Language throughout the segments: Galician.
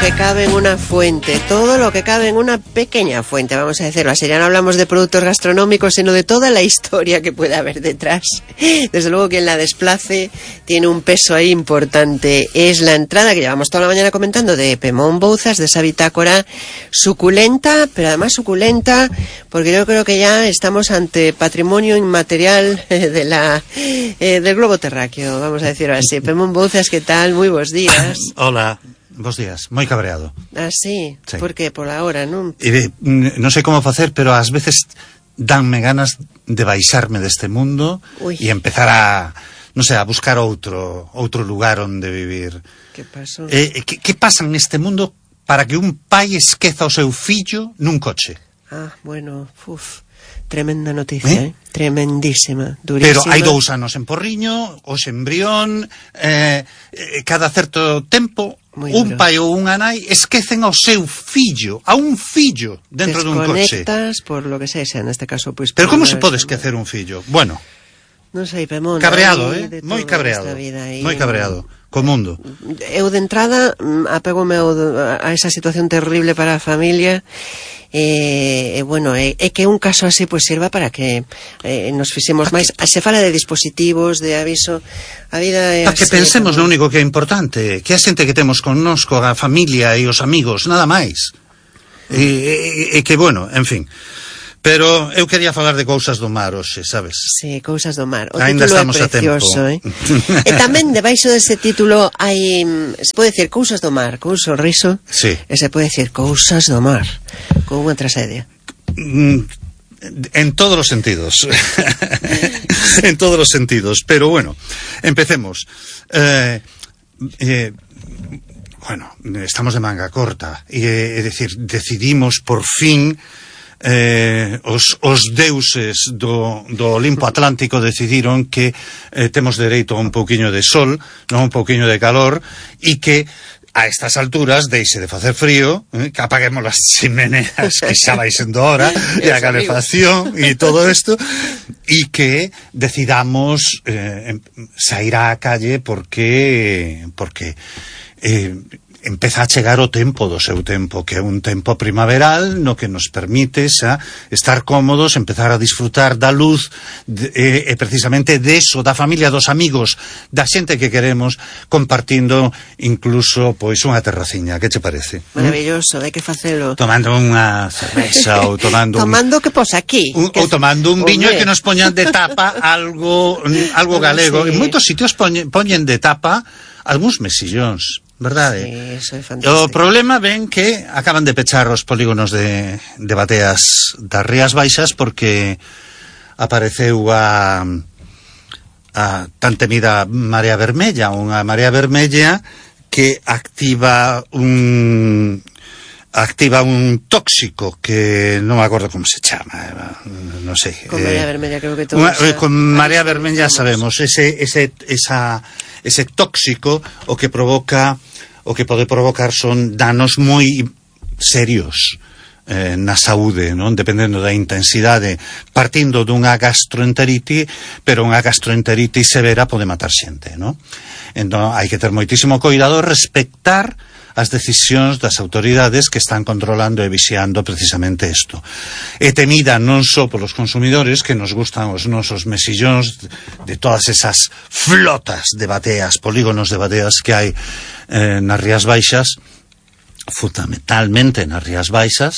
que cabe en una fuente, todo lo que cabe en una pequeña fuente, vamos a decirlo así. Ya no hablamos de productos gastronómicos, sino de toda la historia que puede haber detrás. Desde luego, quien la desplace tiene un peso ahí importante. Es la entrada que llevamos toda la mañana comentando de Pemón Bouzas, de esa bitácora suculenta, pero además suculenta, porque yo creo que ya estamos ante patrimonio inmaterial del globo terráqueo, vamos a decirlo así. Pemón Bouzas, ¿qué tal? Muy buenos días. Hola, bons días. Moi cabreado. Ah, sí? Sí. Por qué? Por ahora, non? Non sei como facer, pero ás veces danme ganas de baixarme deste mundo e empezar a, non sei, a buscar outro lugar onde vivir. Que pasou? Que pasa neste mundo para que un pai esqueza o seu fillo nun coche? Ah, bueno, tremenda noticia, tremendísima, durísima. Pero hai 2 anos en Porriño, hoxe en Brión, cada certo tempo un pai ou unha nai esquecen ao seu fillo, a un fillo dentro dun coche. Desconectas por lo que sea, neste caso, pois. Pero como se pode esquecer un fillo? Bueno, non sei, Pemón, cabreado, moi cabreado, moi cabreado co mundo. Eu de entrada apegome a esa situación terrible para a familia. Bueno, é que un caso así pois sirva para que nos fixemos máis. Se fala de dispositivos, de aviso. A vida é así. Para que pensemos no único que é importante, que a xente que temos connosco, a familia e os amigos, nada máis. E que, bueno, en fin. Pero eu quería falar de cousas do mar hoxe, sabes? Sí, cousas do mar. O ainda título estamos é precioso, a tempo. E tamén debaixo dese título hai, se pode decir cousas do mar, con un sorriso, sí. E se pode decir cousas do mar, con unha traxedia. En todos os sentidos. En todos os sentidos. Pero bueno, empecemos. Bueno, estamos de manga corta. É dicir, decidimos por fin... os deuses do Olimpo Atlántico decidiron que temos dereito a un pouquiño de sol, non un pouquiño de calor, e que a estas alturas deixe de facer frío, que apaguemos as chimeneas que xa vai sendo hora, e a calefacción e todo isto, e que decidamos sair á calle porque empeza a chegar o tempo do seu tempo, que é un tempo primaveral no que nos permite xa estar cómodos, empezar a disfrutar da luz e precisamente deso, da familia, dos amigos, da xente que queremos, compartindo incluso pois unha terraciña. Que che parece? Maravilloso, hai que facelo. Tomando unha cerveza ou tomando que posa aquí? Ou tomando un viño que nos poñan de tapa algo galego. En moitos sitios poñen de tapa algúns mesillóns. Verdade? Sí, eso é fantástico. O problema ven que acaban de pechar os polígonos de bateas das Rías Baixas porque apareceu a tan temida marea vermella, unha marea vermella que activa un tóxico que non me acordo como se chama, non sei. Con marea vermella creo que todos. Con marea vermella sabemos ese tóxico o que pode provocar son danos moi serios na saúde, non? Dependendo da intensidade, partindo dunha gastroenterite, pero unha gastroenterite severa pode matar xente, non? Entón hai que ter moitísimo cuidado, respectar as decisións das autoridades que están controlando e vixiando precisamente isto. É temida non só polos consumidores, que nos gustan os nosos mesillóns de todas esas flotas de bateas, polígonos de bateas que hai nas Rías Baixas, fundamentalmente nas Rías Baixas,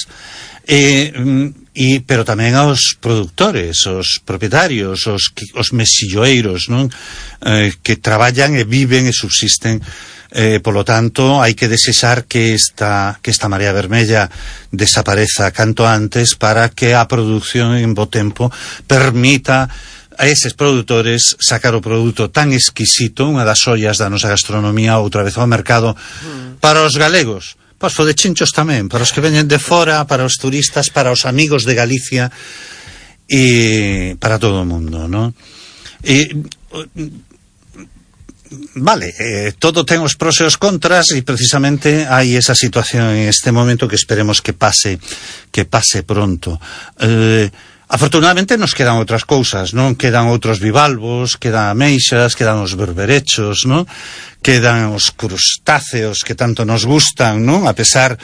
pero tamén aos produtores, os propietarios, os mesilloeiros, non? Que traballan e viven e subsisten. Polo tanto, hai que desexar que esta marea vermella desapareza canto antes para que a produción en bo tempo permita a eses produtores sacar o produto tan exquisito, unha das ollas da nosa gastronomía, outra vez ao mercado, para os galegos. Pois de chinchos tamén, para os que veñen de fora, para os turistas, para os amigos de Galicia e para todo o mundo, non? Vale, todo ten os pros e os contras e precisamente hai esa situación en este momento que esperemos que pase pronto. Afortunadamente nos quedan outras cousas, non? Quedan outros bivalvos, quedan ameixas, quedan os berberechos, non? Quedan os crustáceos que tanto nos gustan, non? A pesar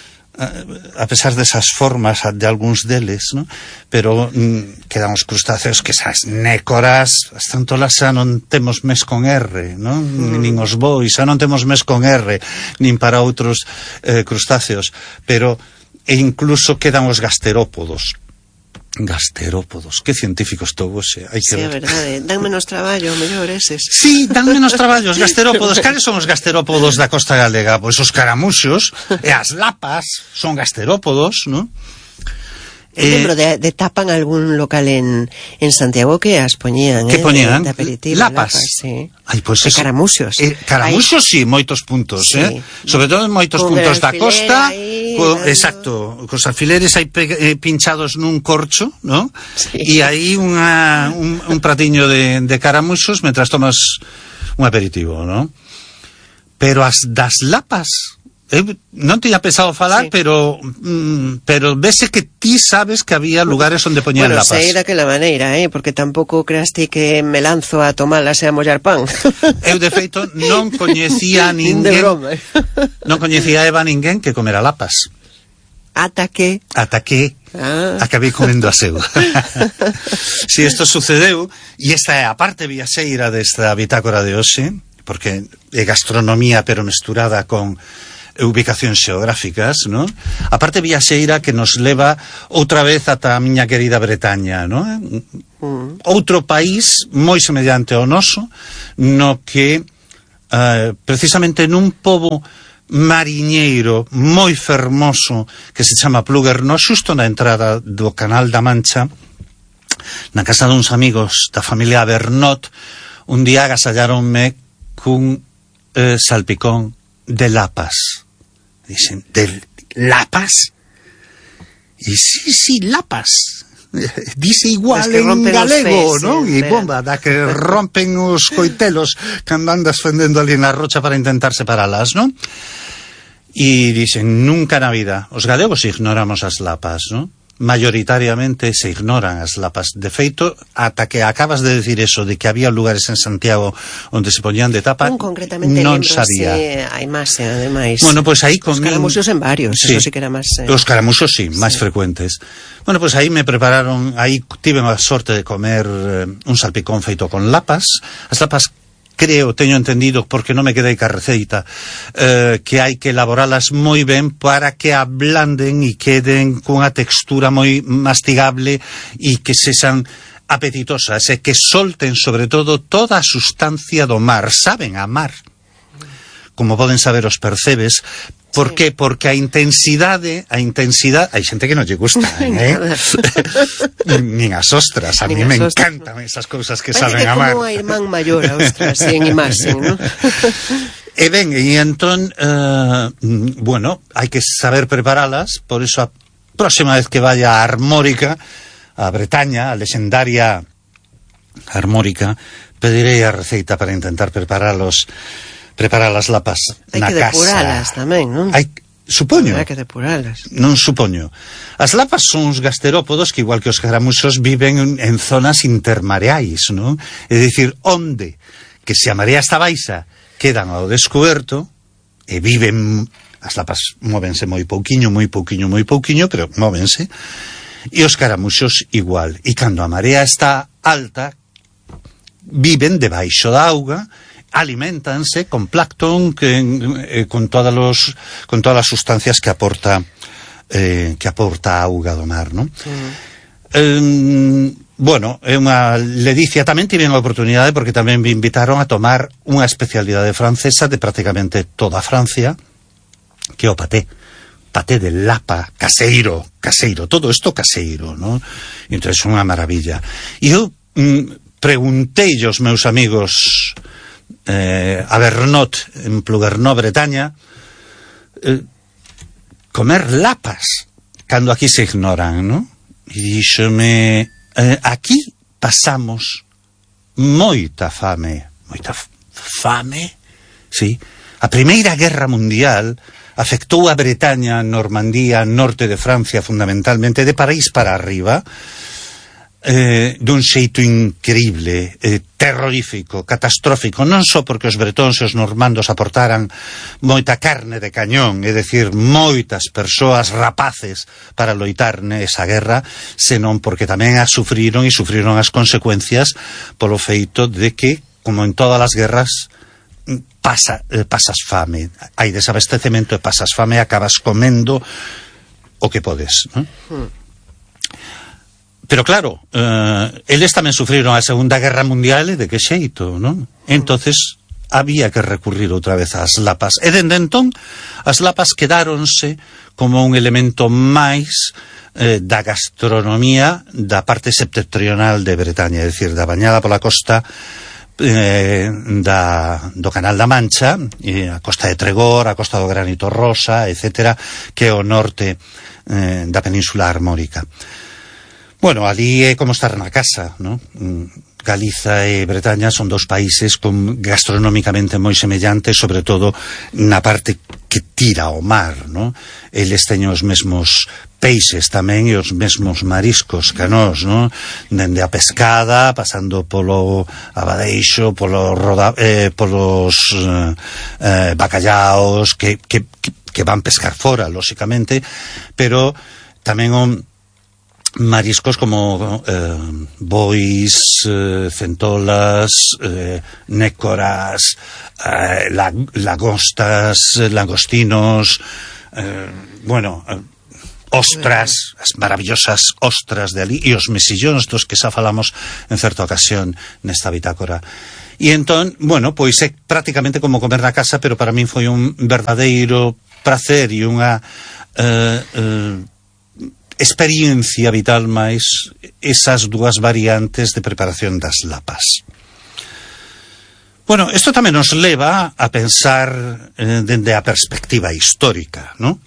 desas formas de algúns deles, non? Pero quedan os crustáceos que esas nécoras, as tantolas xa non temos mes con R, non? Nin os bois xa non temos mes con R, nin para outros crustáceos, pero e incluso quedan os gasterópodos. Gasterópodos, que científico estou hoxe, hai que ver. Sí, é verdade, dan menos traballo, mellor eses. Sí, dan menos traballo os gasterópodos. Cales son os gasterópodos da costa galega? Pois os caramuxos e as lapas son gasterópodos, non? Lembro de tapan algún local en Santiago que as poñían, que poñían? De aperitivo, lapas, sí. Ai, pois eso. Caramuxos. Caramuxos, sí, moitos puntos, sí. Sobre todo en moitos puntos da costa, exacto, cos alfileres aí pinchados nun corcho, non? Sí. E aí un pratiño de caramuxos mentras tomas un aperitivo, non? Pero as das lapas, eu non tiña pensado falar, sí. pero vese que ti sabes que había lugares onde poñían lapas. Sei daquela maneira, porque tampouco creaste que me lanzo a tomalas e a mollar pan. Eu, de feito, non coñecía a ninguén, de broma. Non coñecía a Eva ninguén que comera lapas. Ata que acabei comendo a seu. Si isto sucedeu, e esta é a parte viaxeira desta bitácora de hoxe, porque é gastronomía pero mesturada con ubicacións xeográficas, non? A parte viaxeira que nos leva outra vez ata a miña querida Bretaña, non? Outro país moi semellante ao noso, no que precisamente nun pobo mariñeiro moi fermoso que se chama Plougernot, xusto na entrada do Canal da Mancha, na casa duns amigos da familia Bernot, un día agasalláronme cun salpicón de lapas. Dicen, ¿de lapas? Y sí, lapas. Dice igual en galego, ¿no? E bomba, da que rompen os coitelos cando andas fendendo ali na rocha para intentar separalas, ¿no? E dicen, nunca na vida. Os galegos ignoramos as lapas, ¿no? Mayoritariamente se ignoran as lapas. De feito, ata que acabas de decir eso, de que había lugares en Santiago onde se poñían de tapa, non sabía. Hai máis, ademais. Bueno, pois aí os caramuxos en varios, sí. Eso sí que era máis... Os caramuxos, sí, máis frecuentes. Bueno, pois aí me prepararon, aí tive a sorte de comer un salpicón feito con lapas. As lapas, teño entendido, porque non me quedei ca receita, que hai que elaboralas moi ben para que ablanden e queden cunha textura moi mastigable e que sexan apetitosas e que solten sobre todo toda a sustancia do mar. Saben a mar, como poden saber os percebes. Por qué? Porque a intensidade, hai xente que non lle gusta, nin as ostras, a mí me encantan esas cousas que saben a mar. Como a irmán maior a ostras, en imaxen, non? E ben, e entón, bueno, hai que saber preparalas, por eso a próxima vez que vaya a Armórica, a Bretaña, a lexendaria Armórica, pedirei a receita para intentar preparar as lapas na casa. Hai que depuralas tamén, non? Supoño. Hai que depuralas. Non supoño. As lapas son uns gasterópodos que, igual que os caramuxos, viven en zonas intermareais, non? É dicir, onde que se a marea está baixa quedan ao descoberto e viven... As lapas móvense moi pouquiño, pero móvense. E os caramuxos igual. E cando a marea está alta, viven debaixo da auga, aliméntanse con plancton, con todas as sustancias que aporta a auga do mar, non? Bueno, é unha ledicia. Tamén tiven a oportunidade, porque tamén me invitaron a tomar unha especialidade francesa de prácticamente toda Francia, que é o paté de lapa, caseiro, todo isto caseiro, non? Entón é unha maravilla. E eu preguntei aos meus amigos a Bernot, en Plougernot, Bretaña, comer lapas cando aquí se ignoran, non? E díxome, aquí pasamos moita fame, sí. A Primeira Guerra Mundial afectou a Bretaña, Normandía, norte de Francia, fundamentalmente, de París para arriba, dun xeito increíble, terrorífico, catastrófico, non só porque os bretóns e os normandos aportaran moita carne de cañón, é dicir, moitas persoas rapaces para loitar nesa guerra, senón porque tamén as sufriron as consecuencias polo feito de que, como en todas as guerras, pasas fame, hai desabastecemento e pasas fame e acabas comendo o que podes, non? Pero claro, eles tamén sufriron a Segunda Guerra Mundial e de que xeito, non? Entonces había que recurrir outra vez ás lapas. E dende entón, as lapas quedáronse como un elemento máis da gastronomía da parte septentrional de Bretaña, é dicir, da bañada pola costa do Canal da Mancha, a costa de Tregor, a costa do Granito Rosa, etcétera, que é o norte da Península Armórica. Bueno, ali é como estar na casa, ¿no? Galiza e Bretaña son dos países gastronómicamente moi semellantes, sobre todo na parte que tira ao mar, ¿no? Eles teñen os mesmos peixes tamén e os mesmos mariscos que nós, ¿no? Dende a pescada, pasando polo abadeixo, polos bacallaos que van pescar fora, lóxicamente, pero tamén mariscos como bois, centolas, nécoras, lagostas, langostinos, ostras, as maravillosas ostras de ali, e os mesillóns dos que xa falamos en certa ocasión nesta bitácora. E entón, pois é prácticamente como comer na casa, pero para min foi un verdadeiro prazer e unha experiencia vital máis esas dúas variantes de preparación das lapas. Bueno, isto tamén nos leva a pensar dende a perspectiva histórica, ¿no?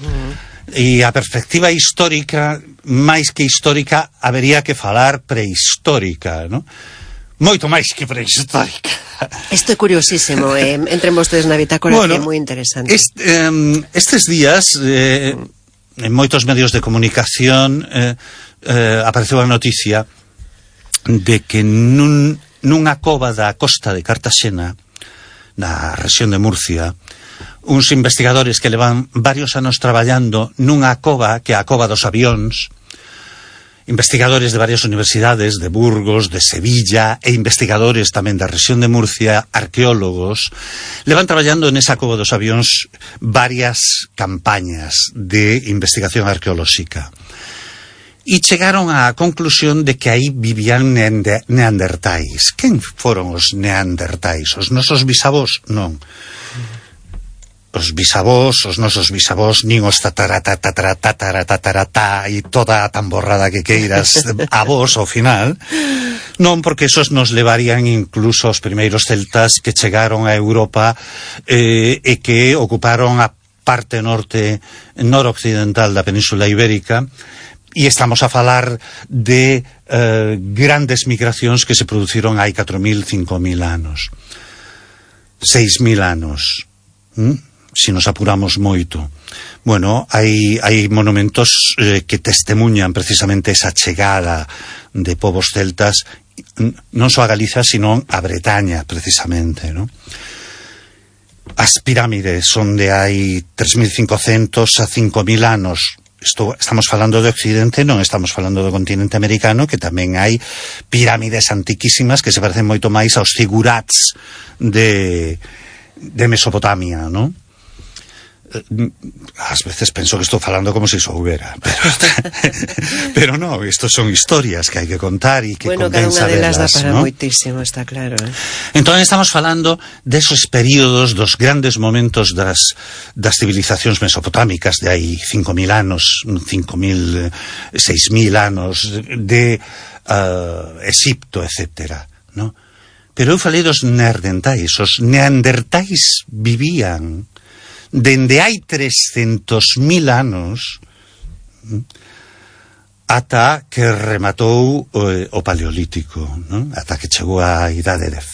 E a perspectiva histórica, máis que histórica, habería que falar prehistórica, ¿no? Moito máis que prehistórica. Isto é curiosísimo, entre vostedes na bitácora, que é moi interesante. Estes días en moitos medios de comunicación apareceu a noticia de que nunha cova da costa de Cartaxena, na rexión de Murcia, uns investigadores que levan varios anos traballando nunha cova que é a Cova dos Avións, investigadores de varias universidades, de Burgos, de Sevilla, e investigadores tamén da rexión de Murcia, arqueólogos, levan traballando nesa Cova dos Avións varias campañas de investigación arqueolóxica. E chegaron á conclusión de que aí vivían neandertais. Quen foron os neandertais? Os nosos bisavós? Non. Os nosos bisavós, nin os tataratataratataratatá e toda a tamborrada que queiras avós ao final, non, porque esos nos levarían incluso aos primeiros celtas que chegaron a Europa e que ocuparon a parte noroccidental da Península Ibérica, e estamos a falar de grandes migracións que se produciron hai 4.000, 5.000 anos, 6.000 anos, se nos apuramos moito. Bueno, hai monumentos que testemunhan precisamente esa chegada de povos celtas non só a Galiza, sino a Bretaña, precisamente, ¿no? As pirámides son de hai 3.500 a 5.000 anos. Estamos falando de Occidente, non estamos falando do continente americano, que tamén hai pirámides antiquísimas que se parecen moito máis aos zigurats de Mesopotamia, ¿no? Ás veces penso que estou falando como se soubera, pero non, isto son historias que hai que contar e que convén saberlas, cada unha delas dá para ¿no? moitísimo, está claro, Entón estamos falando desos períodos, dos grandes momentos das civilizacións mesopotámicas de hai 5.000 anos, 5.000, 6.000 anos, de Egipto, etcétera, ¿no? Pero eu falei dos neandertais. Os neandertais vivían dende hai 300.000 anos ata que rematou o Paleolítico, non? Ata que chegou a idade de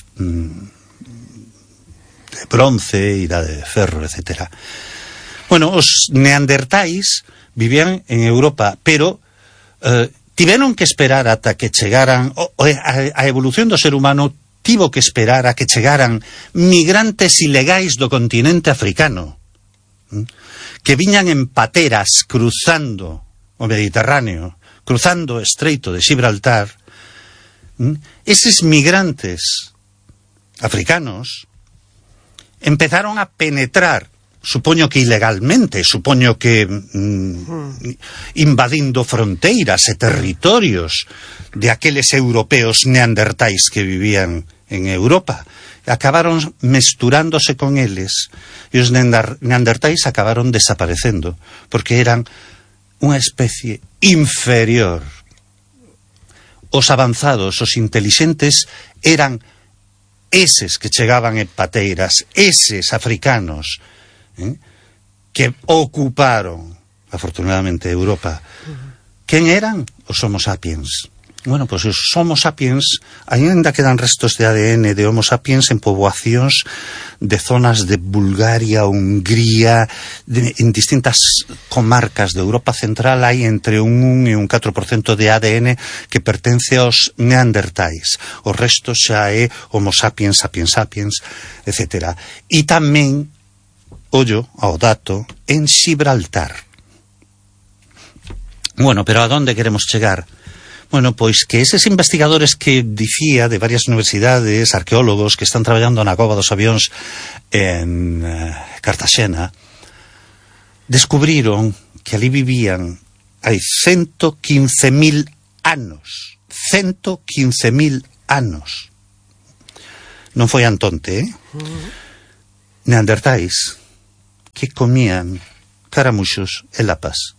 bronce, idade de ferro, etc. Bueno, os neandertais vivían en Europa, pero tiveron que esperar ata que chegaran a evolución do ser humano tivo que esperar a que chegaran migrantes ilegais do continente africano, que viñan en pateras cruzando o Mediterráneo, cruzando o Estreito de Gibraltar. Eses migrantes africanos empezaron a penetrar, supoño que ilegalmente, supoño que invadindo fronteiras e territorios de aqueles europeos neandertais que vivían en Europa. Acabaron mesturándose con eles e os neandertais acabaron desaparecendo porque eran unha especie inferior. Os avanzados, os intelixentes eran eses que chegaban en pateiras, eses africanos que ocuparon afortunadamente Europa. Quen eran? Os Homo sapiens. Bueno, pois os Homo sapiens aínda quedan restos de ADN de Homo sapiens en poboacións de zonas de Bulgaria, Hungría, en distintas comarcas de Europa Central hai entre un 1 e un 4% de ADN que pertence aos neandertais. O resto xa é Homo sapiens, sapiens sapiens, etc. E tamén, ollo ao dato, en Gibraltar. Bueno, pero a donde queremos chegar? Bueno, pois que eses investigadores que dicía de varias universidades, arqueólogos que están traballando na Cova dos Avións en Cartaxena, descubriron que ali vivían hai 115.000 anos. 115.000 anos. Non foi Antonte, neandertais que comían caramuxos e lapas.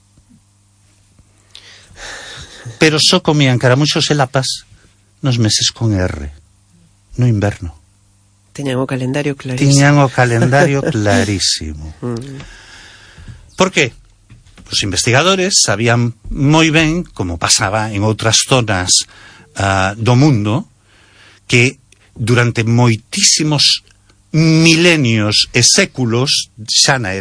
Pero só comían caramuxos e lapas nos meses con R, no inverno. Tiñan o calendario clarísimo. Por qué? Os investigadores sabían moi ben, como pasaba en outras zonas do mundo, que durante moitísimos milenios e séculos, xa na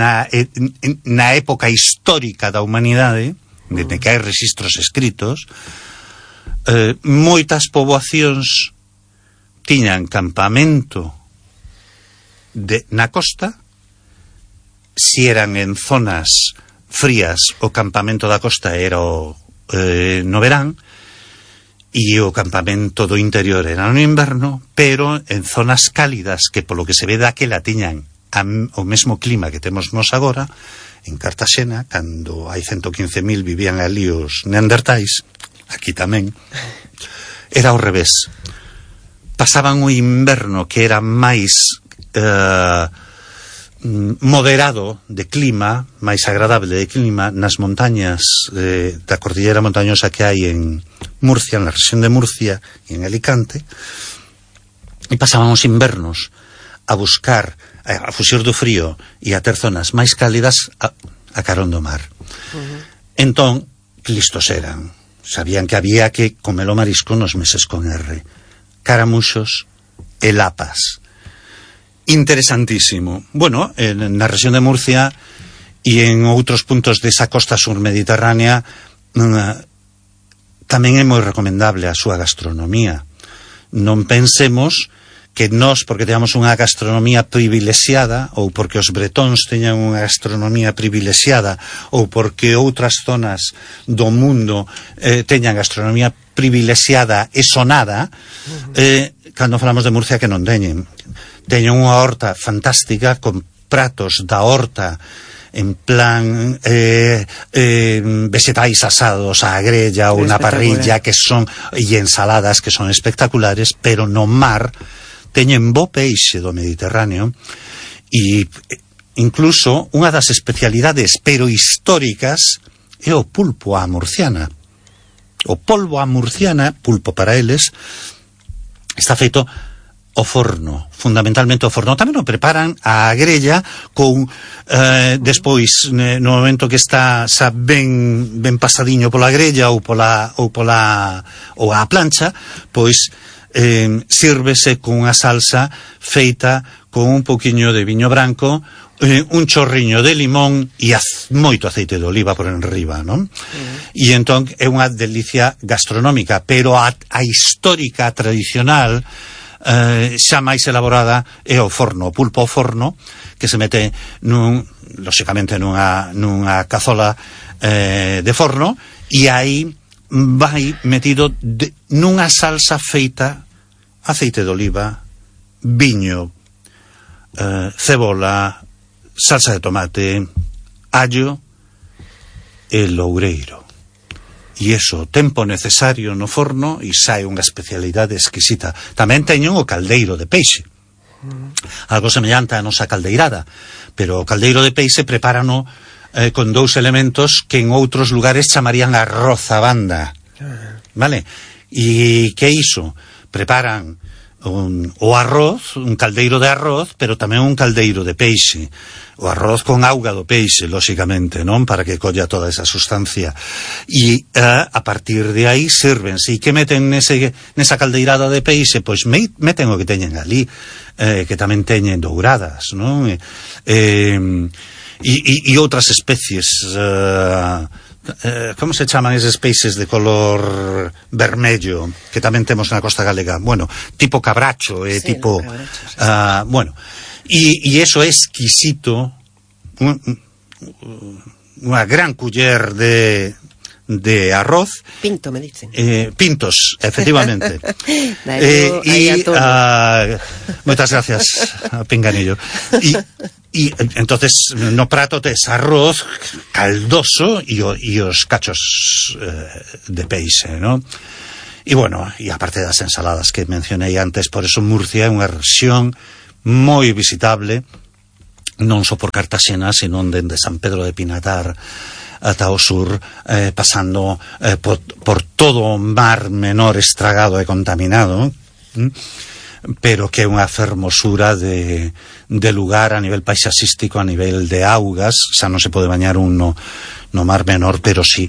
época histórica da humanidade, desde que hai registros escritos, moitas poboacións tiñan campamento na costa. Si eran en zonas frías, o campamento da costa era no verán, e o campamento do interior era no inverno, pero en zonas cálidas que polo que se ve daquela tiñan o mesmo clima que temos nos agora. En Cartaxena, cando hai 115.000 vivían ali os neandertais, aquí tamén, era ao revés. Pasaban o inverno que era máis moderado de clima, máis agradable de clima, nas montañas da cordillera montañosa que hai en Murcia, na rexión de Murcia e en Alicante, e pasaban os invernos a buscar, a fuxir do frío e a ter zonas máis cálidas a carón do mar. Entón, listos eran. Sabían que había que comer o marisco nos meses con R. Caramuxos e lapas. Interesantísimo. Bueno, na rexión de Murcia e en outros puntos desa costa sur mediterránea tamén é moi recomendable a súa gastronomía. Non pensemos que nós, porque teñamos unha gastronomía privilexiada, ou porque os bretóns teñan unha gastronomía privilexiada, ou porque outras zonas do mundo teñan gastronomía privilexiada e sonada, cando falamos de Murcia que non teñen unha horta fantástica con pratos da horta en plan vegetais asados á grella ou na parrilla que son, e ensaladas que son espectaculares, pero no mar teñen bo peixe do Mediterráneo e incluso unha das especialidades pero históricas é o pulpo á murciana. O polvo á murciana, pulpo para eles, está feito ao forno, fundamentalmente ao forno. Tamén o preparan á grella con despois no momento que está xa ben pasadiño pola grella ou á plancha, pois sírvese con unha salsa feita con un poquinho de viño branco, un chorriño de limón e moito aceite de oliva por enriba, non? E entón é unha delicia gastronómica, pero a histórica, tradicional, xa máis elaborada é o forno, o pulpo ao forno, que se mete lóxicamente nunha cazola de forno, e aí vai metido nunha salsa feita aceite de oliva, viño, cebola, salsa de tomate, allo e loureiro. E iso, o tempo necesario no forno, e sae unha especialidade exquisita. Tamén teñen o caldeiro de peixe, algo semellante á nosa caldeirada, pero o caldeiro de peixe prepárano con dous elementos que en outros lugares chamarían arroz a banda, vale? E que é iso? Preparan o arroz, un caldeiro de arroz, pero tamén un caldeiro de peixe. O arroz con auga do peixe, lóxicamente, non? Para que colla toda esa sustancia. E a partir de aí sírvense. E que meten nesa caldeirada de peixe? Pois meten o que teñen ali, que tamén teñen douradas, non? E outras especies... como se chaman eses peixes de color vermello que tamén temos na costa galega? Bueno, tipo cabracho, sí, tipo cabracho, sí. Bueno, e eso é exquisito, unha gran culler de arroz. Pinto, me dicen. Pintos, efectivamente. Moitas gracias, Pinganillo. E entonces no prato tes arroz caldoso e os cachos de peixe, ¿no? E bueno, e aparte das ensaladas que mencionei antes, por eso Murcia é unha rexión moi visitable, non só por Cartaxena, senón dende San Pedro de Pinatar ata o sur, pasando por todo o mar menor estragado e contaminado, pero que é unha fermosura de lugar a nivel paisaxístico, a nivel de augas. Xa non se pode bañar no mar menor, pero sí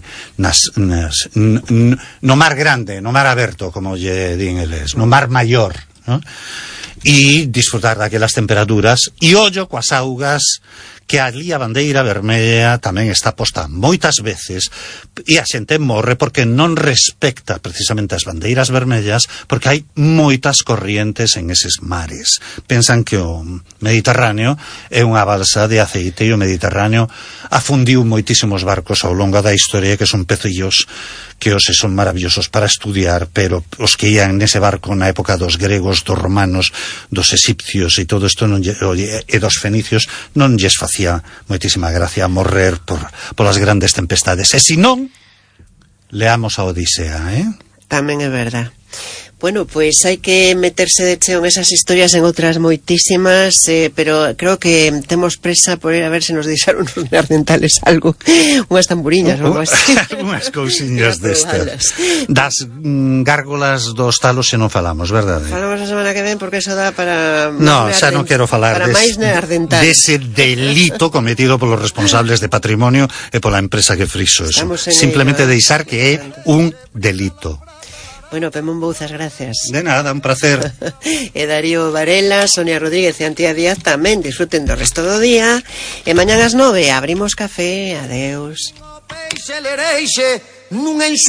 no mar grande, no mar aberto, como lle din eles, no mar maior, ¿no? E disfrutar daquelas temperaturas, e ollo coas augas, que ali a bandeira vermella tamén está posta moitas veces, e a xente morre porque non respecta precisamente as bandeiras vermellas, porque hai moitas corrientes en eses mares. Pensan que o Mediterráneo é unha balsa de aceite, e o Mediterráneo afundiu moitísimos barcos ao longo da historia, que son pecillos que hoxe son maravillosos para estudiar, pero os que ian nese barco na época dos gregos, dos romanos, dos egipcios e todo isto e dos fenicios non lles facía moitísima gracia morrer polas grandes tempestades. E se non, leamos a Odisea, Tamén é verdad. Bueno, pois hai que meterse de cheo en esas historias, en outras moitísimas, pero creo que temos presa por ir a ver se nos deixaron uns neandertales algo, unhas tamburiñas ou algo así. Unhas cousiñas destas. Das gárgolas dos talos se non falamos, verdade? Falamos a semana que ven, porque eso dá para... No, xa non quero falar dese delito cometido polos responsables de patrimonio e pola empresa que friso eso. Simplemente deixar que é un delito. Bueno, Pemón Bouzas, gracias. De nada, un placer. E Darío Varela, Sonia Rodríguez e Antía Díaz tamén disfruten do resto do día. E mañán ás 9 abrimos café. Adeus.